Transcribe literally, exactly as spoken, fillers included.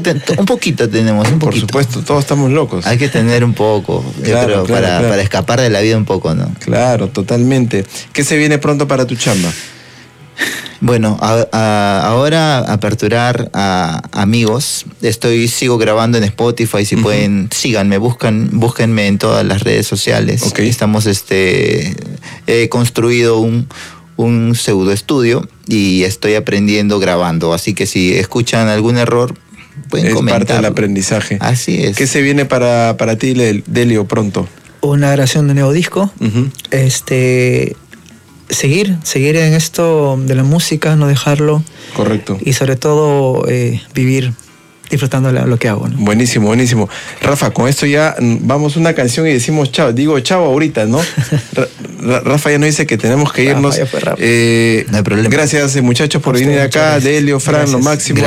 ten, un poquito tenemos, un poquito. Por supuesto, todos estamos locos. Hay que tener un poco, claro, yo creo, claro, para, claro. para escapar de la vida un poco, ¿no? Claro, totalmente. ¿Qué se viene pronto para tu chamba? Bueno, a, a, ahora aperturar a amigos. Estoy, sigo grabando en Spotify. Si uh-huh. pueden, síganme, buscan, búsquenme en todas las redes sociales. Okay. Estamos, este, he construido un, un pseudo estudio y estoy aprendiendo grabando. Así que si escuchan algún error, pueden es comentarlo. parte del aprendizaje. Así es. ¿Qué se viene para, para ti, Delio, pronto? Una grabación de nuevo disco. Uh-huh. Este... Seguir, seguir en esto de la música, no dejarlo. Correcto. Y sobre todo eh, vivir disfrutando lo que hago, ¿no? Buenísimo, buenísimo. Rafa, con esto ya vamos a una canción y decimos chao. Digo chao ahorita, ¿no? Rafa ya nos dice que tenemos que irnos. Rafa, ya fue Rafa. Eh, no hay problema. Gracias, muchachos, por Usted, venir acá. Delio, Fran, gracias. lo máximo.